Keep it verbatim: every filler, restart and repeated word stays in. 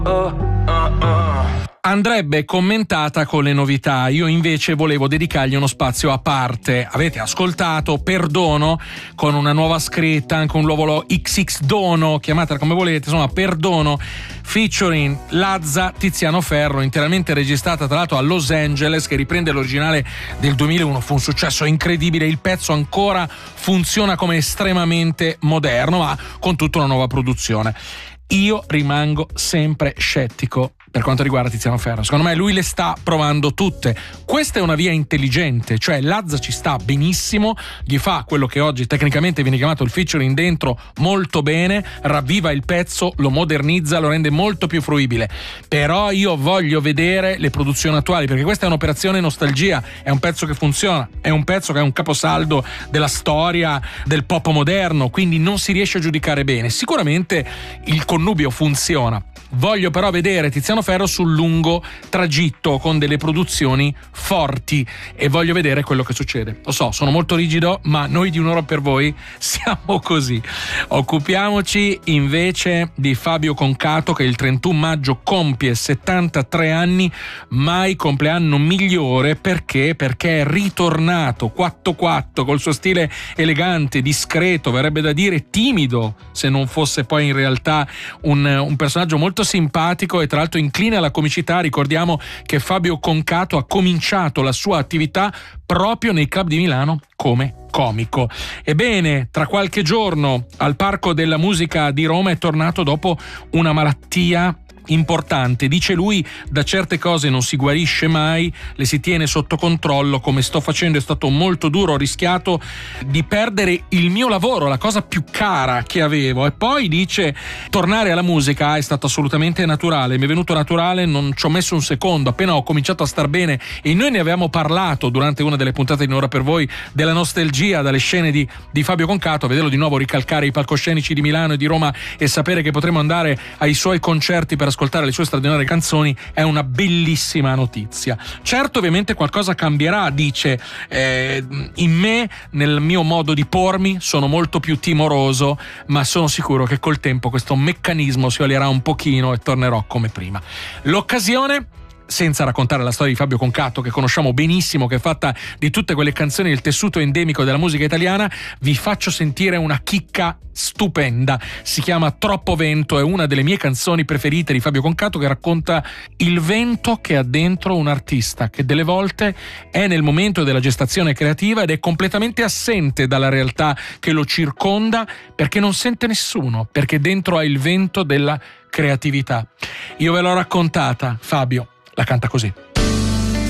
Andrebbe commentata con le novità, io invece volevo dedicargli uno spazio a parte. Avete ascoltato Perdono con una nuova scritta, anche un nuovo X X Dono, chiamatela come volete, insomma Perdono featuring Lazza, Tiziano Ferro, interamente registrata tra l'altro a Los Angeles, che riprende l'originale del duemilauno. Fu un successo incredibile, il pezzo ancora funziona come estremamente moderno, ma con tutta una nuova produzione. Io rimango sempre scettico per quanto riguarda Tiziano Ferro. Secondo me lui le sta provando tutte. Questa è una via intelligente, cioè Lazza ci sta benissimo, gli fa quello che oggi tecnicamente viene chiamato il featuring dentro molto bene, ravviva il pezzo, lo modernizza, lo rende molto più fruibile. Però io voglio vedere le produzioni attuali, perché questa è un'operazione nostalgia, è un pezzo che funziona, è un pezzo che è un caposaldo della storia del pop moderno, quindi non si riesce a giudicare bene. Sicuramente il connubio funziona. Voglio però vedere Tiziano Ferro sul lungo tragitto con delle produzioni forti e voglio vedere quello che succede. Lo so, sono molto rigido, ma noi di Un'ora per voi siamo così. Occupiamoci invece di Fabio Concato, che il trentuno maggio compie settantatré anni, mai compleanno migliore. Perché? Perché è ritornato quattro quattro col suo stile elegante, discreto, verrebbe da dire timido, se non fosse poi in realtà un, un personaggio molto simpatico e tra l'altro incline alla comicità. Ricordiamo che Fabio Concato ha cominciato la sua attività proprio nei club di Milano come comico. Ebbene, tra qualche giorno al Parco della Musica di Roma è tornato dopo una malattia importante. Dice lui, da certe cose non si guarisce mai, le si tiene sotto controllo, come sto facendo. È stato molto duro, ho rischiato di perdere il mio lavoro, la cosa più cara che avevo. E poi dice, tornare alla musica è stato assolutamente naturale, mi è venuto naturale, non ci ho messo un secondo, appena ho cominciato a star bene. E noi ne avevamo parlato durante una delle puntate di Un'ora per voi, della nostalgia dalle scene di, di Fabio Concato. Vederlo di nuovo ricalcare i palcoscenici di Milano e di Roma e sapere che potremo andare ai suoi concerti per ascoltare le sue straordinarie canzoni è una bellissima notizia. Certo, ovviamente qualcosa cambierà, dice, eh, in me, nel mio modo di pormi, sono molto più timoroso, ma sono sicuro che col tempo questo meccanismo si olierà un pochino e tornerò come prima. L'occasione, senza raccontare la storia di Fabio Concato, che conosciamo benissimo, che è fatta di tutte quelle canzoni del tessuto endemico della musica italiana, vi faccio sentire una chicca stupenda. Si chiama Troppo Vento, è una delle mie canzoni preferite di Fabio Concato, che racconta il vento che ha dentro un artista, che delle volte è nel momento della gestazione creativa ed è completamente assente dalla realtà che lo circonda, perché non sente nessuno, perché dentro ha il vento della creatività. Io ve l'ho raccontata, Fabio la canta così.